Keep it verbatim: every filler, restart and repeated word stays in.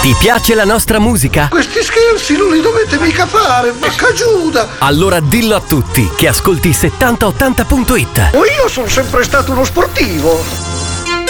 Ti piace la nostra musica? Questi scherzi non li dovete mica fare, vacca Giuda! Allora dillo a tutti che ascolti settanta ottanta punto it. O io sono sempre stato uno sportivo!